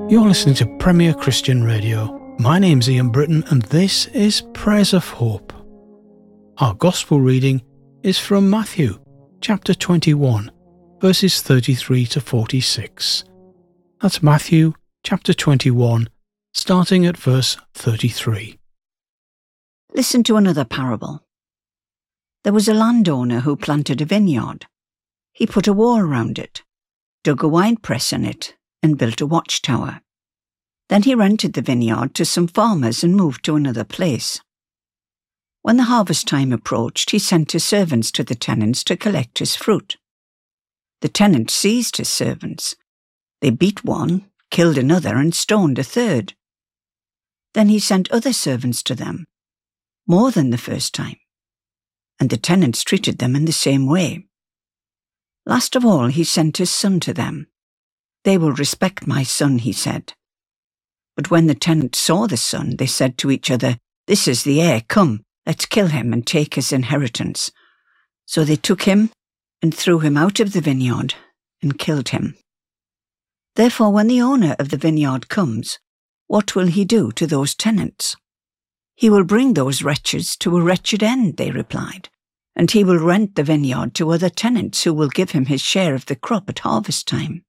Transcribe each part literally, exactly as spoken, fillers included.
You're listening to Premier Christian Radio. My name's Ian Britton and this is Prayers of Hope. Our Gospel reading is from Matthew chapter twenty-one, verses thirty-three to forty-six. That's Matthew chapter twenty-one, starting at verse thirty-three. Listen to another parable. There was a landowner who planted a vineyard. He put a wall round it, dug a winepress in it, and built a watchtower. Then he rented the vineyard to some farmers and moved to another place. When the harvest time approached, he sent his servants to the tenants to collect his fruit. The tenants seized his servants. They beat one, killed another, and stoned a third. Then he sent other servants to them, more than the first time, and the tenants treated them in the same way. Last of all, he sent his son to them. They will respect my son, he said. But when the tenants saw the son, they said to each other, "This is the heir, come, let's kill him and take his inheritance." So they took him and threw him out of the vineyard and killed him. Therefore, when the owner of the vineyard comes, what will he do to those tenants? "He will bring those wretches to a wretched end," they replied, "and he will rent the vineyard to other tenants who will give him his share of the crop at harvest time."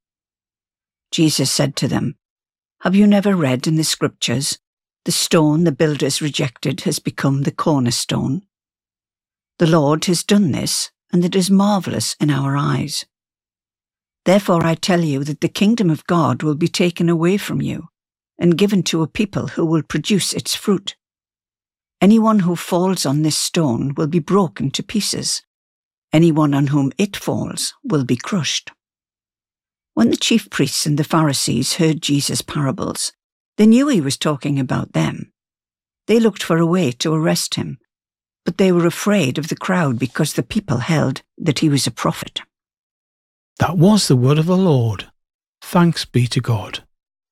Jesus said to them, "Have you never read in the Scriptures, the stone the builders rejected has become the cornerstone? The Lord has done this, and it is marvellous in our eyes. Therefore I tell you that the kingdom of God will be taken away from you and given to a people who will produce its fruit. Anyone who falls on this stone will be broken to pieces. Anyone on whom it falls will be crushed." When the chief priests and the Pharisees heard Jesus' parables, they knew he was talking about them. They looked for a way to arrest him, but they were afraid of the crowd because the people held that he was a prophet. That was the word of the Lord. Thanks be to God.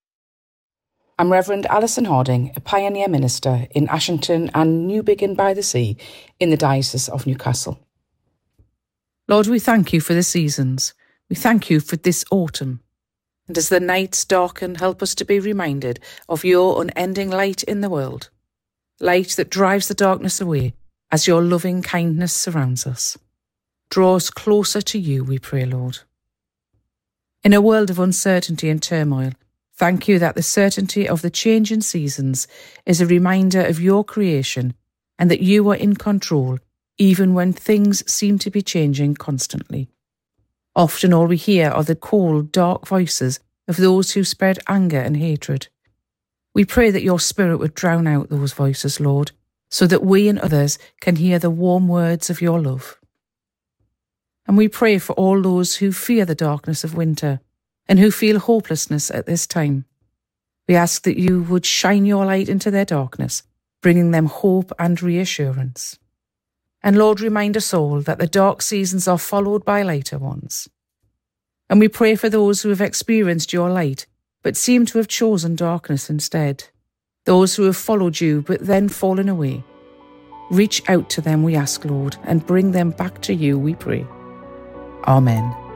I'm Reverend Alison Harding, a pioneer minister in Ashington and Newbiggin by the Sea in the Diocese of Newcastle. Lord, we thank you for the seasons. We thank you for this autumn. And as the nights darken, help us to be reminded of your unending light in the world. Light that drives the darkness away as your loving kindness surrounds us. Draw us closer to you, we pray, Lord. In a world of uncertainty and turmoil, thank you that the certainty of the change in seasons is a reminder of your creation and that you are in control even when things seem to be changing constantly. Often all we hear are the cold, dark voices of those who spread anger and hatred. We pray that your Spirit would drown out those voices, Lord, so that we and others can hear the warm words of your love. And we pray for all those who fear the darkness of winter and who feel hopelessness at this time. We ask that you would shine your light into their darkness, bringing them hope and reassurance. And Lord, remind us all that the dark seasons are followed by lighter ones. And we pray for those who have experienced your light, but seem to have chosen darkness instead. Those who have followed you, but then fallen away. Reach out to them, we ask, Lord, and bring them back to you, we pray. Amen.